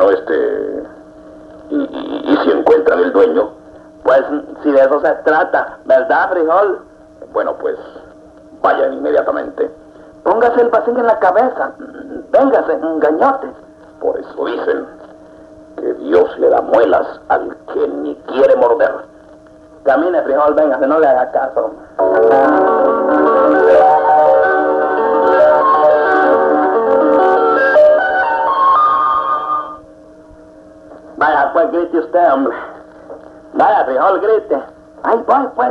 Bueno, ¿y si encuentran el dueño? Pues si de eso se trata, ¿verdad, Frijol? Bueno, pues vayan inmediatamente. Póngase el vacín en la cabeza. Véngase, gañotes. Por eso dicen que Dios le da muelas al que ni quiere morder. Camine, Frijol, véngase, no le haga caso. Vaya, pues grite usted, hombre. Vaya, Frijol, grite. Ahí voy, pues.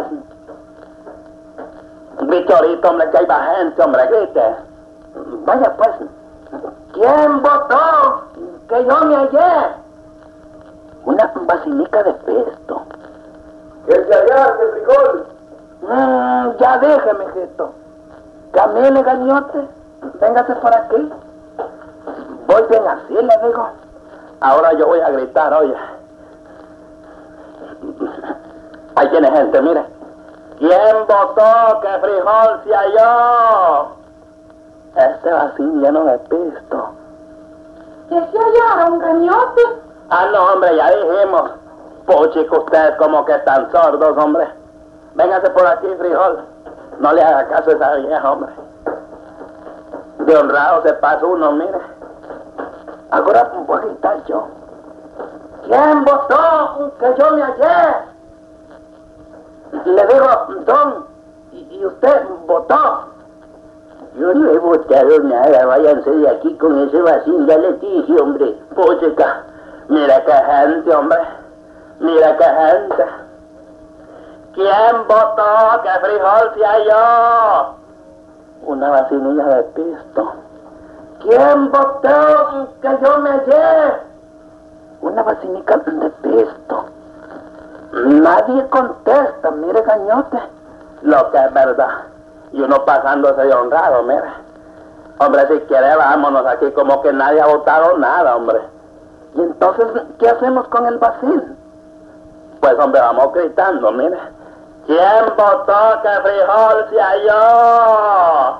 Grite ahorita, hombre, que hay más gente, hombre, grite. Vaya, pues. ¿Quién votó que yo me hallé? Una basinica de pesto. ¡Que se hallaste, Frijol! Ya déjeme, mijito. Camine, gañote. Véngase por aquí. Voy bien así, le digo. Ahora yo voy a gritar, oye. Ahí tiene gente, mire. ¿Quién votó que Frijol se halló? Este vacío lleno de pisto. ¿Que se hallaron, gañote? Ah, no, hombre, ya dijimos. Puchico, ustedes como que están sordos, hombre. Véngase por aquí, Frijol. No le haga caso a esa vieja, hombre. De honrado se pasa uno, mire. Ahora voy a gritar yo. ¿Quién votó que yo me hallé? Le digo, don, y usted votó. Yo no he votado nada, váyanse de aquí con ese vacío, ya les dije, hombre. Puchica, mira qué gente, hombre. Mira qué gente. ¿Quién votó que Frijol se halló? Una vacinilla de pisto. ¿Quién votó que yo me hallé? Una vacinica de pisto. Nadie contesta, mire, gañote. Lo que es verdad. Y uno pasándose de honrado, mire. Hombre, si quiere, vámonos aquí como que nadie ha votado nada, hombre. ¿Y entonces qué hacemos con el vacín? Pues, hombre, vamos gritando, mire. ¿Quién votó que Frijol se halló?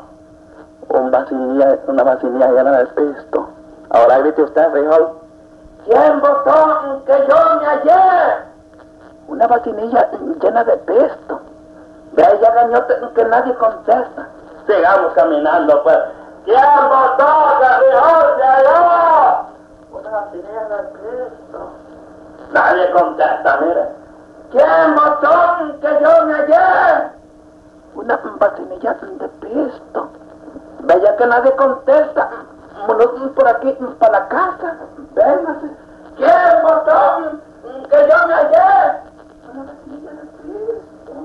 Una vacinilla llena de pisto. Ahora grite usted, Frijol. ¿Quién votó que yo me hallé? Una vacinilla llena de pisto. Ve ya, gañote, que nadie contesta. Sigamos caminando, pues. ¿Quién votó que Frijol se halló? Una vacinilla de pisto. Nadie contesta, mire. ¿Quién votó que yo me hallé? Una vacinilla de pisto. Vaya que nadie contesta. Vámonos por aquí, para la casa. Véngase. ¿Quién votó que yo me hallé? Una vacinilla de pisto.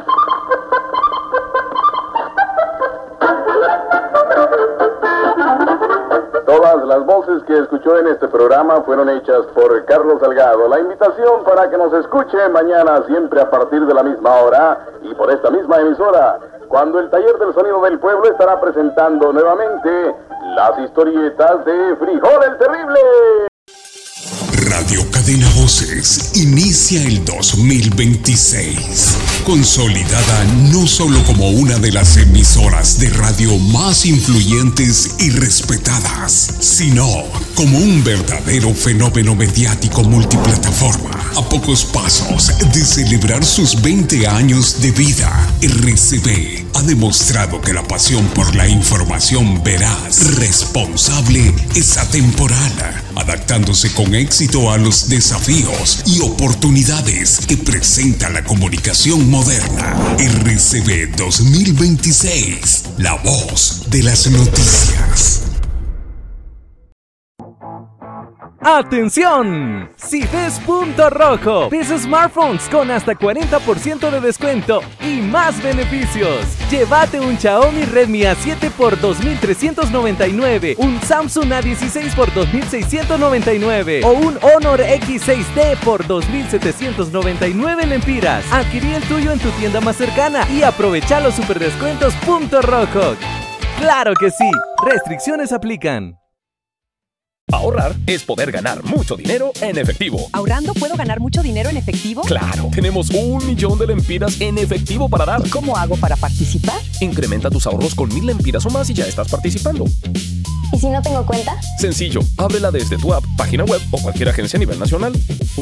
Todas las voces que escuchó en este programa fueron hechas por Carlos Salgado. La invitación para que nos escuche mañana siempre a partir de la misma hora y por esta misma emisora, cuando el Taller del Sonido del Pueblo estará presentando nuevamente las historietas de Frijol el Terrible. Radio Cadena Voces inicia el 2026, consolidada no solo como una de las emisoras de radio más influyentes y respetadas, sino como un verdadero fenómeno mediático multiplataforma. A pocos pasos de celebrar sus 20 años de vida, RCB ha demostrado que la pasión por la información veraz, responsable, es atemporal, adaptándose con éxito a los desafíos y oportunidades que presenta la comunicación moderna. RCB 2026, la voz de las noticias. ¡Atención! Si ves punto rojo, ves smartphones con hasta 40% de descuento y más beneficios. Llévate un Xiaomi Redmi A7 por 2,399, un Samsung A16 por 2,699 o un Honor X6D por 2,799 lempiras. Adquirí el tuyo en tu tienda más cercana y aprovecha los superdescuentos punto rojo. ¡Claro que sí! Restricciones aplican. Ahorrar es poder ganar mucho dinero en efectivo. ¿Ahorrando puedo ganar mucho dinero en efectivo? ¡Claro! Tenemos 1 millón de lempiras en efectivo para dar. ¿Cómo hago para participar? Incrementa tus ahorros con 1,000 lempiras o más y ya estás participando. ¿Y si no tengo cuenta? Sencillo, ábrela desde tu app, página web o cualquier agencia a nivel nacional.